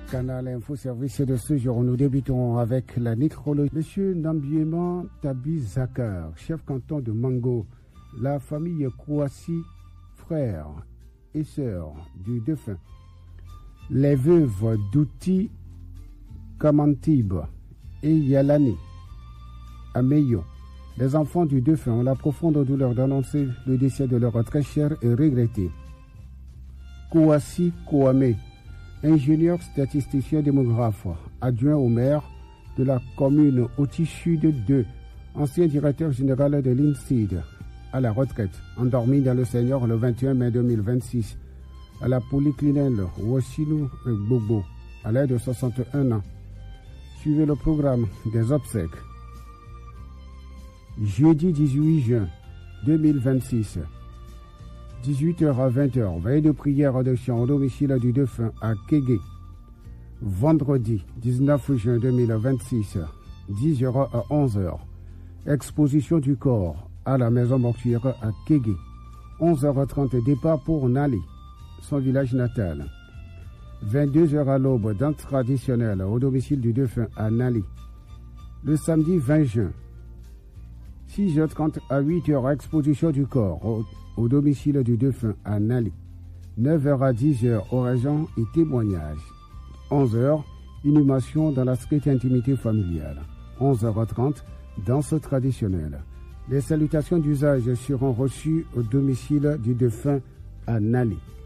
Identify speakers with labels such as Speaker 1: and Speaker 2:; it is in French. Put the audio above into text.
Speaker 1: Canal Info Service de ce jour. Nous débutons avec la nécrologie. Monsieur Nambiema Tabi Zakar, chef canton de Mango, la famille Kouassi, frères et sœurs du défunt, les veuves d'Outi Kamantib et Yalani Ameyo, les enfants du défunt ont la profonde douleur d'annoncer le décès de leur très cher et regretté Kouassi Kouame, ingénieur statisticien démographe, adjoint au maire de la commune Outi Sud 2, ancien directeur général de l'INSEAD, à la retraite, endormi dans le Seigneur le 21 mai 2026, à la polyclinique Woshinou Bobo, à l'âge de 61 ans. Suivez le programme des obsèques. Jeudi 18 juin 2026, 18h à 20h, veille de prière de chant au domicile du défunt à Kégué. Vendredi 19 juin 2026, 10h à 11h, exposition du corps à la maison mortuaire à Kégué. 11h30, départ pour Nali, son village natal. 22h à l'aube, danse traditionnelle au domicile du défunt à Nali. Le samedi 20 juin, 6h30 à 8h, exposition du corps au domicile du défunt à Nali. 9h à 10h, oraison et témoignage. 11h, inhumation dans la stricte intimité familiale. 11h30, danse traditionnelle. Les salutations d'usage seront reçues au domicile du défunt à Nali.